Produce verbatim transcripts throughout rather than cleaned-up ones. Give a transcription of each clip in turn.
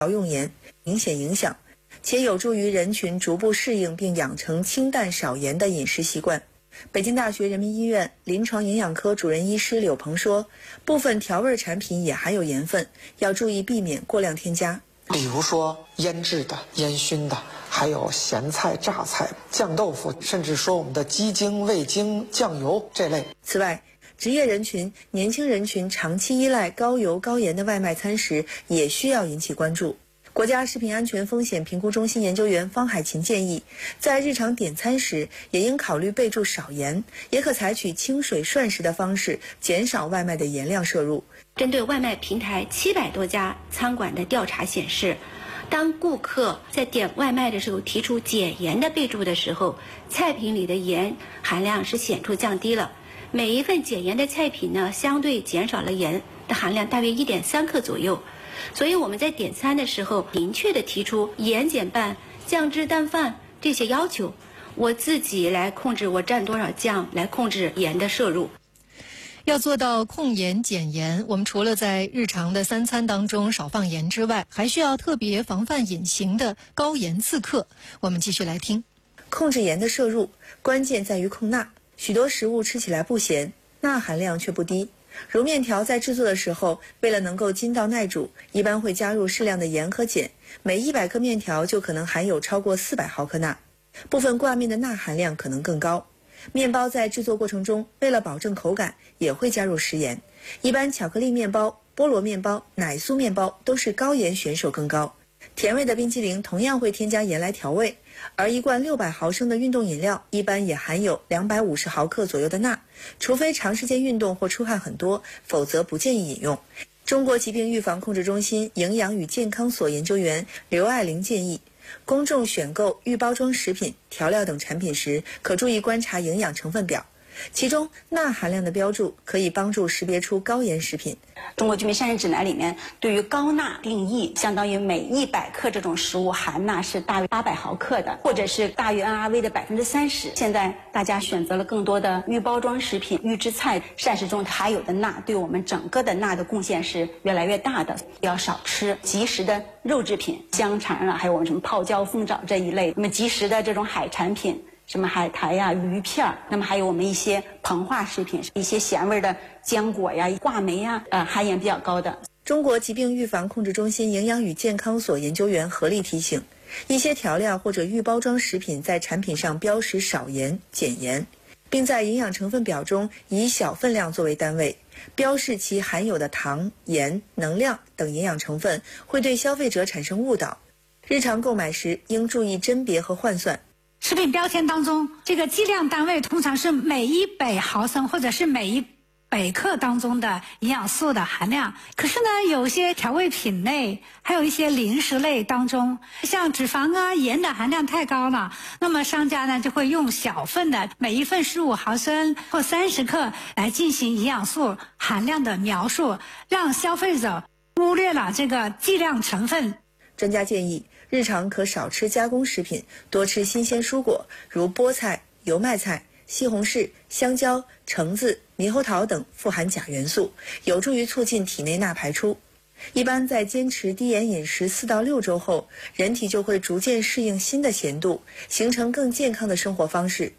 用盐明显影响，且有助于人群逐步适应并养成清淡少盐的饮食习惯。北京大学人民医院临床营养科主任医师柳鹏说，部分调味产品也含有盐分，要注意避免过量添加。 比如说腌制的、烟熏的，还有咸菜、榨菜、酱豆腐，甚至说我们的鸡精、味精、酱油这类。 此外，职业人群、年轻人群长期依赖高油高盐的外卖餐食也需要引起关注。国家食品安全风险评估中心研究员方海琴建议，在日常点餐时也应考虑备注少盐，也可采取清水涮食的方式，减少外卖的盐量摄入。 针对外卖平台七百多家餐馆的调查显示，当顾客在点外卖的时候提出减盐的备注的时候，菜品里的盐含量是显著降低了。每一份减盐的菜品呢，相对减少了盐的含量大约 一点三克左右。所以我们在点餐的时候，明确的提出盐减半、酱汁淡饭这些要求，我自己来控制我蘸多少酱，来控制盐的摄入。 要做到控盐减盐，我们除了在日常的三餐当中少放盐之外，还需要特别防范隐形的高盐刺客。我们继续来听。 控制盐的摄入，关键在于控钠。许多食物吃起来不咸，钠含量却不低。如面条在制作的时候，为了能够筋道耐煮，一般会加入适量的盐和碱，每一百克面条就可能含有超过四百毫克钠。部分挂面的钠含量可能更高。面包在制作过程中，为了保证口感，也会加入食盐。一般巧克力面包、菠萝面包、奶酥面包都是高盐选手更高。甜味的冰淇淋同样会添加盐来调味，而一罐六百毫升的运动饮料一般也含有两百五十毫克左右的钠，除非长时间运动或出汗很多，否则不建议饮用。中国疾病预防控制中心营养与健康所研究员刘爱玲建议，公众选购预包装食品、调料等产品时，可注意观察营养成分表，其中钠含量的标注可以帮助识别出高盐食品。 中国居民膳食指南里面对于高钠定义，相当于每一百克这种食物含钠是大约八百毫克的，或者是大于 N R V 的百分之三十。现在大家选择了更多的预包装食品、预制菜，膳食中含有的钠对我们整个的钠的贡献是越来越大的，要少吃即食的肉制品，香肠啊，还有我们什么泡椒、凤爪这一类，那么即食的这种海产品。什么海苔呀、鱼片，那么还有我们一些膨化食品，一些咸味的浆果呀、话梅呀，呃，含盐比较高的。 中国疾病预防控制中心营养与健康所研究员何丽提醒，一些调料或者预包装食品在产品上标识少盐、减盐，并在营养成分表中以小分量作为单位，标示其含有的糖、盐、能量等营养成分，会对消费者产生误导。日常购买时应注意甄别和换算。 食品标签当中，这个计量单位通常是每一百毫升或者是每一百克当中的营养素的含量。可是呢，有些调味品类，还有一些零食类当中，像脂肪啊、盐的含量太高了，那么商家呢就会用小份的，每一份十五毫升或三十克来进行营养素含量的描述，让消费者忽略了这个计量成分。 专家建议，日常可少吃加工食品，多吃新鲜蔬果，如菠菜、油麦菜、西红柿、香蕉、橙子、猕猴桃等富含钾元素，有助于促进体内钠排出。一般在坚持低盐饮食四到六周后，人体就会逐渐适应新的咸度，形成更健康的生活方式。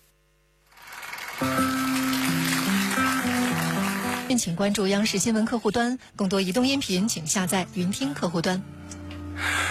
敬请关注央视新闻客户端，更多移动音频请下载云听客户端。